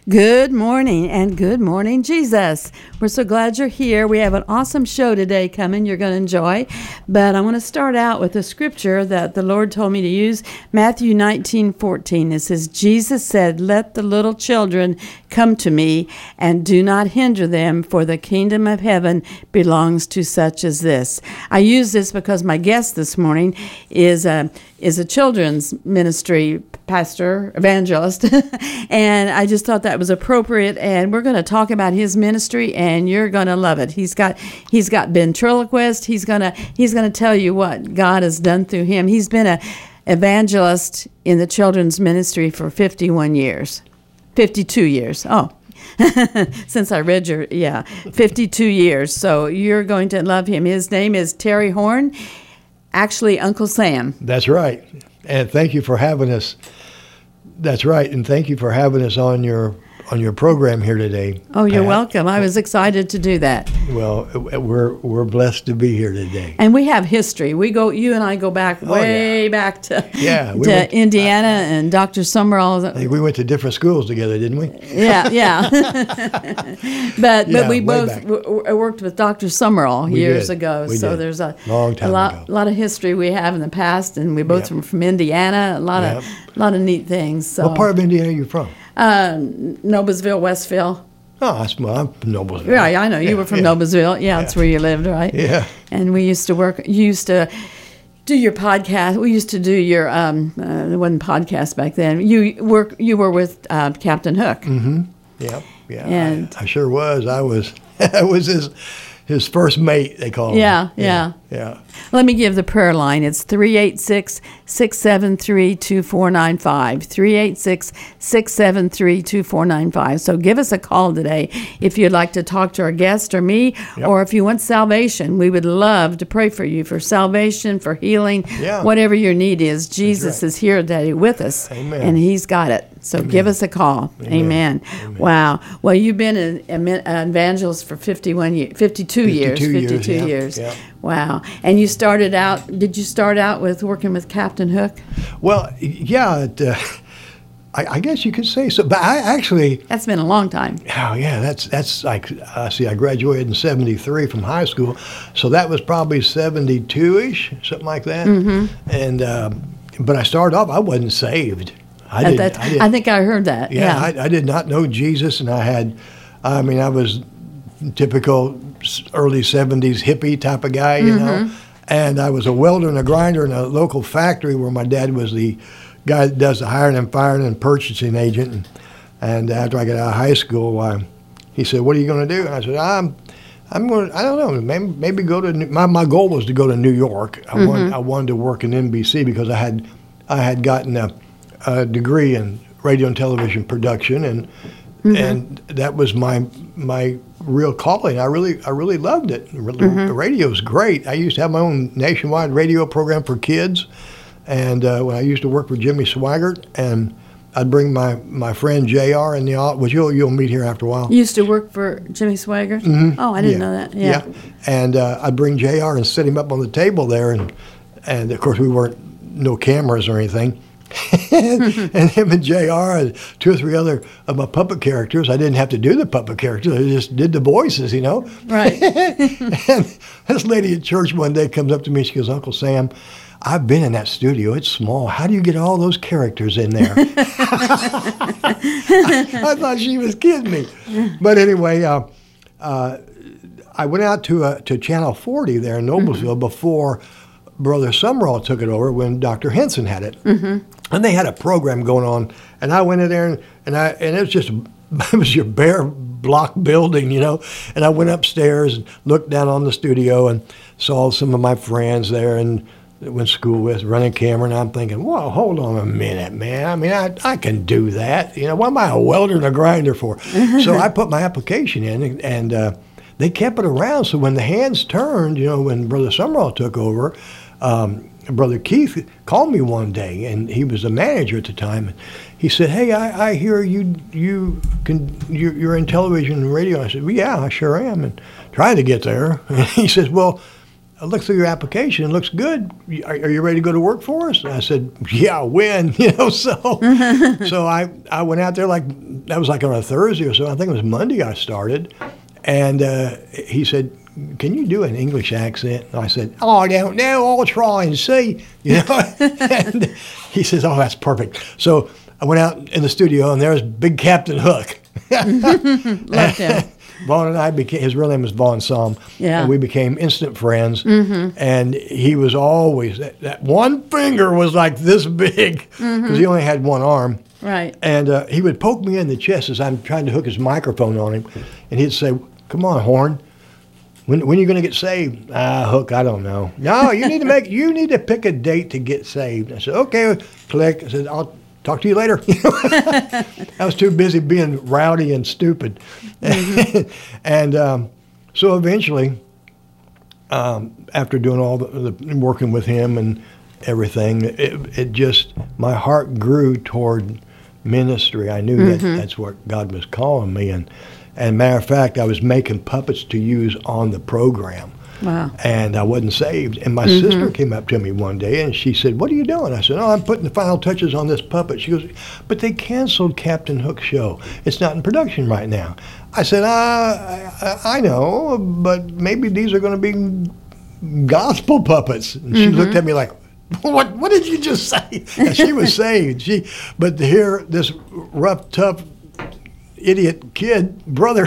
Good morning, and good morning, Jesus. We're so glad you're here. We have an awesome show today coming you're going to enjoy. But I want to start out with a scripture that the Lord told me to use, Matthew 19:14. It says, Jesus said, "Let the little children come to me, and do not hinder them, for the kingdom of heaven belongs to such as this." I use this because my guest this morning is a children's ministry pastor, evangelist, and I just thought that was appropriate, and we're going to talk about his ministry, and you're going to love it. He's got ventriloquist. He's going to tell you what God has done through him. He's been a evangelist in the children's ministry for 52 years. Oh, since I read 52 years. So you're going to love him. His name is Terry Horn, actually Uncle Sam. That's right. And thank you for having us. That's right. And thank you for having us on your program here today. Oh, you're welcome. I was excited to do that. Well, we're blessed to be here today. And we have history. You and I go back back to Indiana and Dr. Summerall. I think we went to different schools together, didn't we? Yeah. but we both worked with Dr. Summerall years ago. So there's a lot of history we have in the past, and we both were from Indiana. A lot of neat things. So. What part of Indiana are you from? Noblesville, Westville. Oh, I'm from Noblesville. Yeah, I know. You were from Noblesville. Yeah, that's where you lived, right? Yeah. And we used to work. You used to do your podcast. We used to do your it wasn't podcast back then. You were with Captain Hook. Mm-hmm. Yeah. And I sure was. I was his first mate, they call him. Yeah. Let me give the prayer line. It's 386-673-2495. 386-673-2495. So give us a call today if you'd like to talk to our guest or me, or if you want salvation. We would love to pray for you for salvation, for healing, whatever your need is. Jesus is here today with us, and he's got it. So give us a call. Amen. Wow. Well, you've been an evangelist for 52 years. Yeah. Wow. And did you start out with working with Captain Hook? Well, yeah, I guess you could say so. But I actually... That's been a long time. Oh, yeah. That's like, I graduated in 73 from high school. So that was probably 72-ish, something like that. Mm-hmm. And but I started off, I wasn't saved. I think I heard that. Yeah. I did not know Jesus, and I was typical early 70s hippie type of guy, you know. And I was a welder and a grinder in a local factory where my dad was the guy that does the hiring and firing and purchasing agent. And after I got out of high school, he said, "What are you going to do?" And I said, I'm going to, I don't know, maybe go to, my goal was to go to New York. I wanted to work in NBC because I had gotten a degree in radio and television production, and that was my real calling. I really loved it. The radio's great. I used to have my own nationwide radio program for kids, and when I used to work for Jimmy Swaggart, and I'd bring my friend JR in the office, which you'll meet here after a while. You used to work for Jimmy Swaggart? Mm-hmm. Oh, I didn't know that. Yeah. And I'd bring JR and set him up on the table there, and of course we weren't no cameras or anything. And him and JR and 2 or 3 other of my puppet characters. I didn't have to do the puppet characters. I just did the voices, you know. Right. And this lady at church one day comes up to me. She goes, "Uncle Sam, I've been in that studio. It's small. How do you get all those characters in there?" I thought she was kidding me. But anyway, I went out to Channel 40 there in Noblesville before Brother Summerall took it over, when Dr. Henson had it. And they had a program going on, and I went in there, and it was your bare block building, you know. And I went upstairs and looked down on the studio and saw some of my friends there and went to school with running camera, and I'm thinking, "Whoa, hold on a minute, man. I mean, I can do that. You know, what am I a welder and a grinder for?" So I put my application in, and they kept it around. So when the hands turned, you know, when Brother Summerall took over, Brother Keith called me one day, and he was the manager at the time. And he said, "Hey, I hear you're in television and radio." I said, "Well, yeah, I sure am, and trying to get there." And he says, "Well, I looked through your application. It looks good. Are you ready to go to work for us? And I said, yeah, when? So I went out there that was like on a Thursday or so. I think it was Monday I started. And he said, can you do an English accent? And I said, oh, I don't know. I'll try and see. And he says, oh, that's perfect. So I went out in the studio, and there's Big Captain Hook. Loved him. Vaughn and I his real name was Vaughn Somm, and we became instant friends. And he was always, that one finger was like this big, because he only had one arm. Right. And he would poke me in the chest as I'm trying to hook his microphone on him, and he'd say, come on, Horn, when are you going to get saved? Hook, I don't know. No, you need to pick a date to get saved. I said, okay, click. I said, I'll talk to you later. I was too busy being rowdy and stupid. And so eventually, after doing all the working with him and everything, it just, my heart grew toward ministry. I knew that's what God was calling me. And matter of fact, I was making puppets to use on the program. Wow. And I wasn't saved. And my sister came up to me one day, and she said, what are you doing? I said, oh, I'm putting the final touches on this puppet. She goes, but they canceled Captain Hook's show. It's not in production right now. I said, I know, but maybe these are going to be gospel puppets. And she looked at me like, what did you just say? And she was saved. But to hear this rough, tough, idiot kid brother,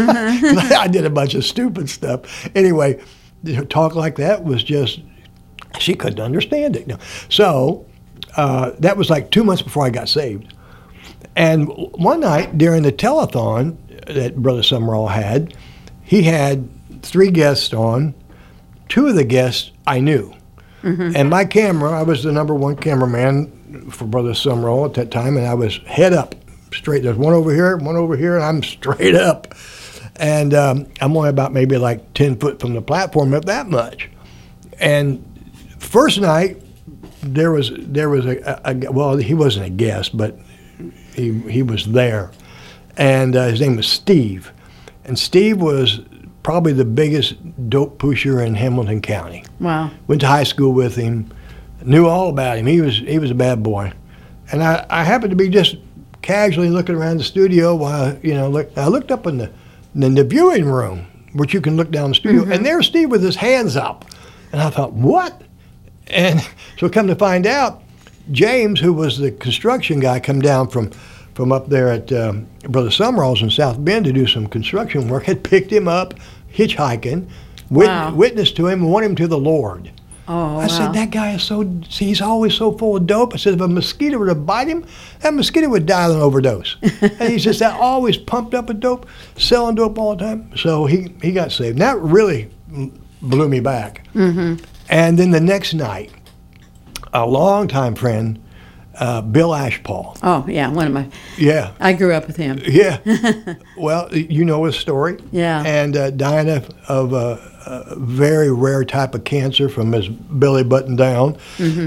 I did a bunch of stupid stuff. Anyway, talk like that was just, she couldn't understand it. So that was like 2 months before I got saved. And one night during the telethon that Brother Summerall had, he had 3 guests on. 2 of the guests I knew. And my camera, I was the #1 cameraman for Brother Summerall at that time, and I was head up. Straight. There's one over here, and I'm straight up. And I'm only about maybe like 10 foot from the platform, if that much. And first night, there was well, he wasn't a guest, but he was there. And his name was Steve. And Steve was probably the biggest dope pusher in Hamilton County. Wow. Went to high school with him, knew all about him. He was a bad boy. And I happened to be just casually looking around the studio while, I looked up in the viewing room, which you can look down the studio, and there's Steve with his hands up. And I thought, what? And so come to find out, James, who was the construction guy, come down from up there at Brother Summerall's in South Bend to do some construction work, had picked him up, hitchhiking, witnessed to him, and won him to the Lord. Oh, I said, that guy is he's always so full of dope. I said, if a mosquito were to bite him, that mosquito would die of an overdose. And he says, that always pumped up with dope, selling dope all the time. So he got saved. And that really blew me back. And then the next night, a longtime friend, Bill Ashpaul. Oh, yeah, one of my... Yeah. I grew up with him. Yeah. Well, you know his story. Yeah. And dying of a very rare type of cancer from his belly button down.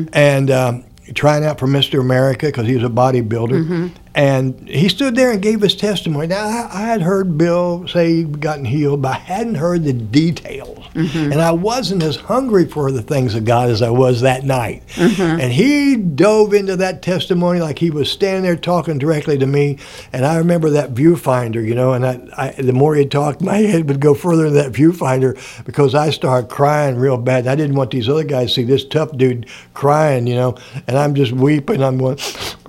And trying out for Mr. America because he was a bodybuilder. And he stood there and gave his testimony. Now, I had heard Bill say he'd gotten healed, but I hadn't heard the details. And I wasn't as hungry for the things of God as I was that night. And he dove into that testimony like he was standing there talking directly to me. And I remember that viewfinder, and the more he talked, my head would go further in that viewfinder because I started crying real bad. I didn't want these other guys to see this tough dude crying, and I'm just weeping. I'm going...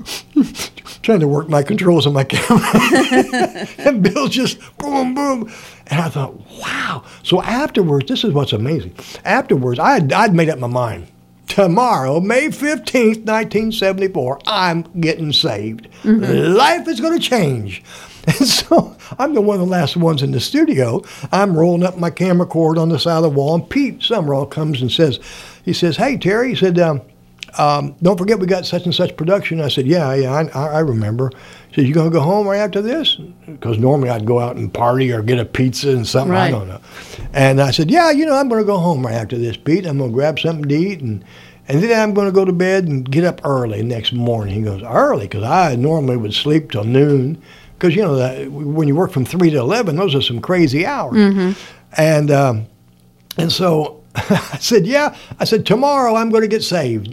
trying to work my controls on my camera. And Bill just boom, boom. And I thought, wow. So afterwards, this is what's amazing. Afterwards, I'd made up my mind. Tomorrow, May 15th, 1974, I'm getting saved. Life is going to change. And so I'm one of the last ones in the studio. I'm rolling up my camera cord on the side of the wall, and Pete Summerall comes and says, hey, Terry, he said, don't forget we got such and such production. I said, yeah, I remember. He said, you going to go home right after this? Because normally I'd go out and party or get a pizza and something. Right. I don't know. And I said, yeah, I'm going to go home right after this, Pete. I'm going to grab something to eat, and then I'm going to go to bed and get up early next morning. He goes, early? Because I normally would sleep till noon. Because, when you work from 3 to 11, those are some crazy hours. And so I said, yeah. I said, tomorrow I'm going to get saved.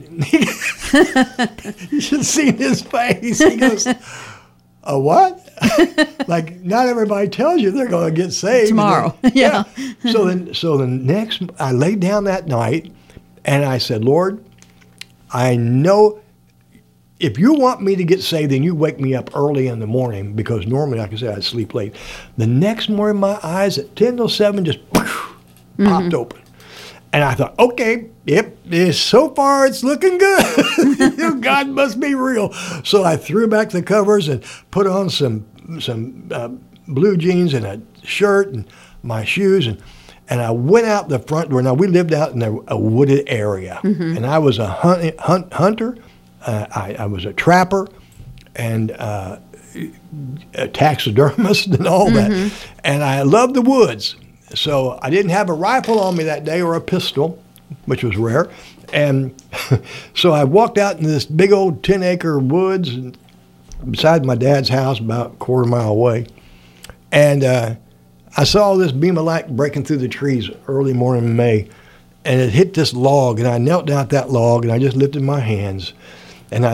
You should have seen his face. He goes, a what? Like, not everybody tells you they're going to get saved. Tomorrow. Then, Yeah. So the next, I laid down that night and I said, Lord, I know if you want me to get saved, then you wake me up early in the morning, because normally, like I said, I'd sleep late. The next morning, my eyes at 10 till 7 just popped open. And I thought, okay, yep, so far it's looking good. God must be real. So I threw back the covers and put on some blue jeans and a shirt and my shoes, and I went out the front door. Now, we lived out in a wooded area, and I was a hunter. I was a trapper and a taxidermist and all that. And I loved the woods. So I didn't have a rifle on me that day, or a pistol, which was rare. And so I walked out in this big old 10-acre woods beside my dad's house, about a quarter mile away. And I saw this beam of light breaking through the trees early morning in May. And it hit this log, and I knelt down at that log, and I just lifted my hands.